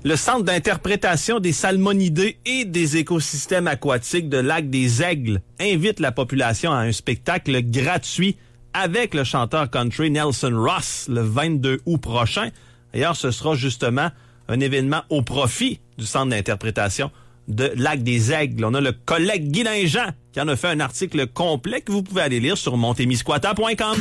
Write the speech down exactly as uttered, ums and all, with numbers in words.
Le Centre d'interprétation des salmonidés et des écosystèmes aquatiques de Lac des Aigles invite la population à un spectacle gratuit avec le chanteur country Nelson Ross le vingt-deux août prochain. D'ailleurs, ce sera justement un événement au profit du Centre d'interprétation de Lac des Aigles. On a le collègue Guy Linjean qui en a fait un article complet que vous pouvez aller lire sur montémiscouata point com.